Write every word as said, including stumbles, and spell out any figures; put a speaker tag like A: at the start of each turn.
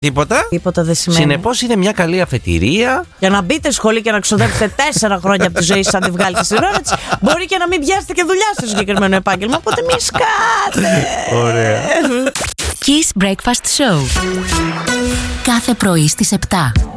A: Τίποτα.
B: Τίποτα δεν σημαίνει.
A: Συνεπώς είναι μια καλή αφετηρία.
B: Για να μπείτε σχολή και να ξοδέψετε τέσσερα χρόνια από τη ζωή σας, αν τη βγάλετε στην ώρα της, μπορεί και να μην πιάσετε και δουλειά στο συγκεκριμένο επάγγελμα. Οπότε μη σκάτε.
A: Ωραία.
C: Kiss Breakfast Show. Κάθε πρωί στις επτά.